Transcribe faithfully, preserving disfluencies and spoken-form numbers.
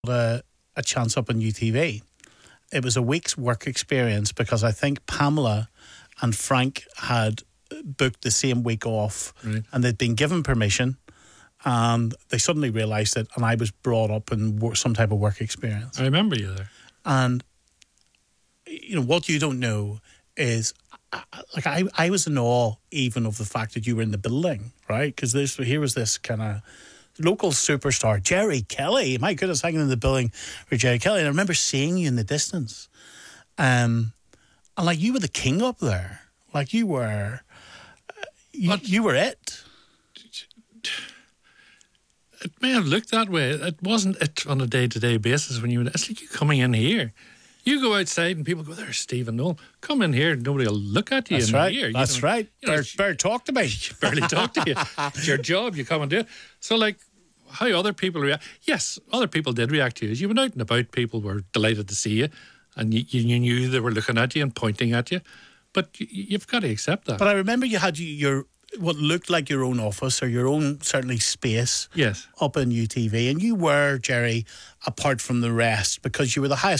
a, a chance up on U T V. It was a week's work experience because I think Pamela and Frank had booked the same week off, right. and they'd been given permission, and they suddenly realised it, and I was brought up in wor- some type of work experience. I remember you there. And, you know, what you don't know is, I, like, I, I was in awe even of the fact that you were in the building, right? Because this here was this kind of local superstar, Jerry Kelly. My goodness, hanging in the building for Jerry Kelly. And I remember seeing you in the distance. Um, and, like, you were the king up there. Like, you were... You, you were it. It may have looked that way. It wasn't it on a day-to-day basis when you... It's like you coming in here. You go outside and people go, there's Stephen Nolan. Come in here, nobody will look at you. That's in right. Here. That's you know, right. You know, Bear, bear talk to me. barely talk to you. It's your job. You come and do it. So, like, how other people react... Yes, other people did react to you. As you went out and about, people were delighted to see you, and you, you knew they were looking at you and pointing at you. But you, you've got to accept that. But I remember you had your what looked like your own office or your own, certainly, space yes. up in U T V. And you were, Jerry, apart from the rest because you were the highest